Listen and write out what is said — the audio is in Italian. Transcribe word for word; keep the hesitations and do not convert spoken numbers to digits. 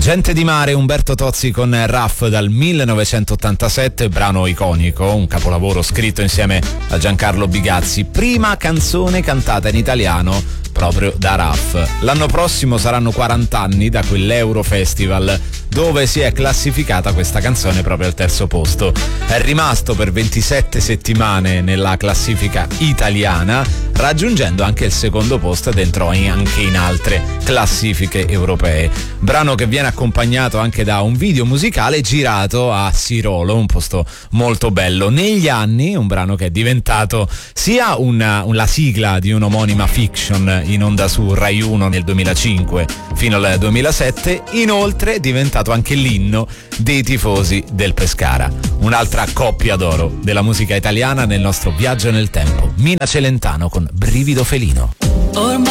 Gente di mare, Umberto Tozzi con Raff dal millenovecentottantasette, brano iconico, un capolavoro scritto insieme a Giancarlo Bigazzi, prima canzone cantata in italiano proprio da Raff. L'anno prossimo saranno quaranta anni da quell'Eurofestival dove si è classificata questa canzone proprio al terzo posto. È rimasto per ventisette settimane nella classifica italiana, raggiungendo anche il secondo posto ed entrò in, anche in altre classifiche europee. Brano che viene accompagnato anche da un video musicale girato a Sirolo, un posto molto bello. Negli anni un brano che è diventato sia una, una sigla di un'omonima fiction in onda su Rai uno nel duemilacinque fino al duemilasette, inoltre è diventato anche l'inno dei tifosi del Pescara. Un'altra coppia d'oro della musica italiana nel nostro viaggio nel tempo, Mina Celentano con Brivido Felino.